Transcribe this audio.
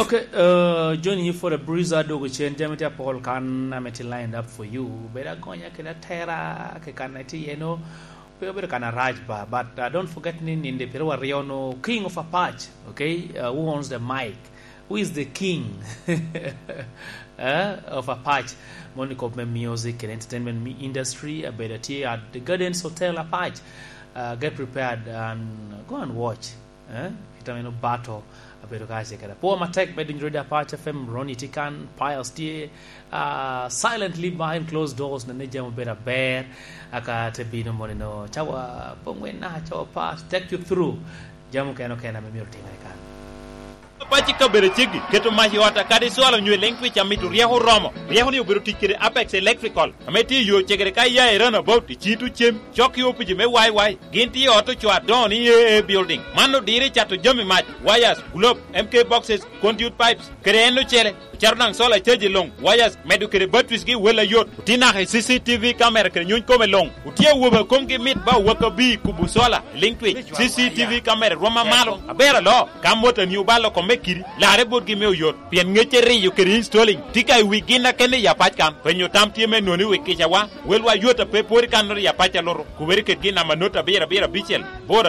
Okay, joining you for a breezer do chen jamita Paul can ameti lined up for you. Better gonya kena terra ke kanati we kana rajba, but don't forget in the Peru Riono, king of Apache. Okay, who owns the mic? Who is the king of Apache? Monica of music and entertainment industry. Better tea at the Gardens Hotel Apache. Get prepared and go and watch. Vitamino battle. Poor Matek bedding ready Apache FM, Ronnie Tikan, Piles T, silently behind closed doors, the Nejam better bear, Akatabino Monino, Chawa, Pongwena, Chawa pass, take you through. Jamu Kano Kana Murtina. Pachika berechigi keto maji wata kadi swala nywe lengwi cha mitu riaho romo riaho ni ubiruti kire Apex Electrical ameti yo chegere kai ya run about chitu chem choki opiji me wai ginti auto chwa doni building mano dire chato jomi mach wires globe MK boxes conduit pipes kreno chere charnang sola cheji long wires medu kire batteries gi wela yot tina CCTV camera kire nyun kome long utie woba komgi mit ba waka bi kubu sola linkwi CCTV camera roma malo abera lo kamota new balo kiri la rebot gi mew yot pien ngecheri yu kiri installing tika wigina kene ya pachkam penyo tamtie me noni wiki chawa welwa yota pe pori kanor ya pacha loro kuberi ke gina manota bera bichel bora